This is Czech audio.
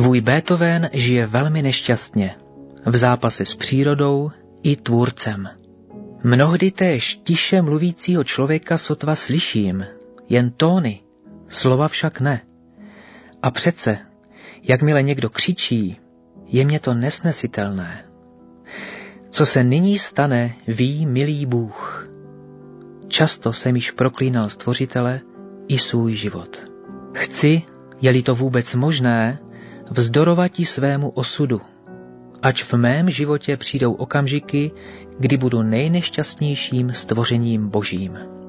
Tvůj Beethoven žije velmi nešťastně, v zápase s přírodou i tvůrcem. Mnohdy též tiše mluvícího člověka sotva slyším, jen tóny, slova však ne. A přece, jakmile někdo křičí, je mně to nesnesitelné. Co se nyní stane, ví milý Bůh. Často jsem již proklínal Stvořitele i svůj život. Chci, je-li to vůbec možné, vzdorovat svému osudu, ač v mém životě přijdou okamžiky, kdy budu nejnešťastnějším stvořením Božím.